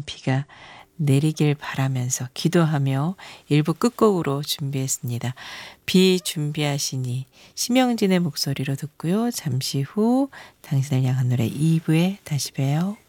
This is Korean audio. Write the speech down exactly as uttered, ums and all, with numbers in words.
비가 내리길 바라면서 기도하며 일 부 끝곡으로 준비했습니다. 비 준비하시니 심영진의 목소리로 듣고요. 잠시 후 당신을 향한 노래 이 부에 다시 봬요.